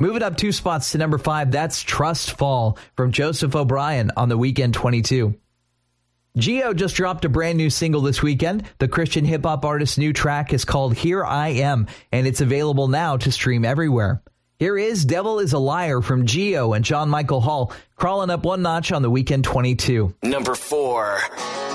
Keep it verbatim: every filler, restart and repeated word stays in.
Moving up two spots to number five, that's Trust Fall from Joseph O'Brien on The Weeknd twenty-two. Geo just dropped a brand new single this weekend. The Christian hip-hop artist's new track is called Here I Am, and it's available now to stream everywhere. Here is Devil is a Liar from Geo and John Michael Hall, crawling up one notch on The Weeknd twenty-two. Number four.